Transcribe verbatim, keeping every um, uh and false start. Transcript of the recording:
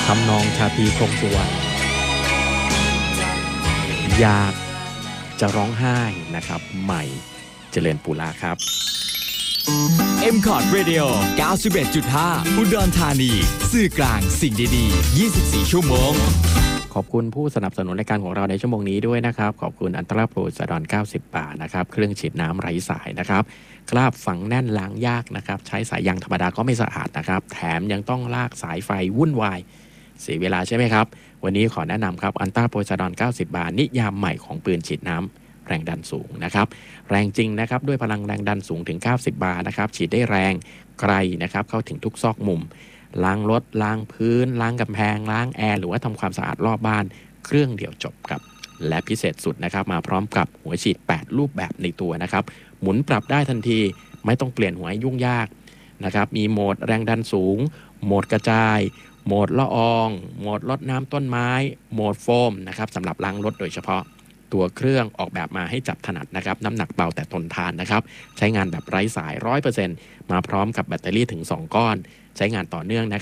ำนองชาตรีคงสุวรรณอยากจะร้องไห้นะครับใหม่เจริญปุระครับเอ็ม คอร์ด Radio เก้าสิบเอ็ดจุดห้า อุดรธานีสื่อกลางสิ่งดีๆยี่สิบสี่ชั่วโมงขอบคุณผู้สนับสนุนรายการของเราในชั่วโมงนี้ด้วยนะครับขอบคุณอันตราโปรซาดอนเก้าสิบบาทนะครับเครื่องฉีดน้ำไร้สายนะครับคราบฝังแน่นล้างยากนะครับใช้สายยางธรรมดาก็ไม่สะอาดนะครับแถมยังต้องลากสายไฟวุ่นวายเสียเวลาใช่ไหมครับวันนี้ขอแนะนำครับอันตราโปรซาดอนเก้าสิบบาทนิยามใหม่ของปืนฉีดน้ำแรงดันสูงนะครับแรงจริงนะครับด้วยพลังแรงดันสูงถึงเก้าสิบบาร์นะครับฉีดได้แรงไกลนะครับเข้าถึงทุกซอกมุมล้างรถล้างพื้นล้างกำแพงล้างแอร์หรือว่าทำความสะอาดรอบบ้านเครื่องเดียวจบครับและพิเศษสุดนะครับมาพร้อมกับหัวฉีดแปดรูปแบบในตัวนะครับหมุนปรับได้ทันทีไม่ต้องเปลี่ยนหัวยุ่งยากนะครับมีโหมดแรงดันสูงโหมดกระจายโหมดละอองโหมดลดน้ำต้นไม้โหมดโฟมนะครับสำหรับล้างรถโดยเฉพาะตัวเครื่องออกแบบมาให้จับถนัดนะครับน้ำหนักเบาแต่ทนทานนะครับใช้งานแบบไร้สาย ร้อยเปอร์เซ็นต์ มาพร้อมกับแบตเตอรี่ถึงสองก้อนใช้งานต่อเนื่องนะครับ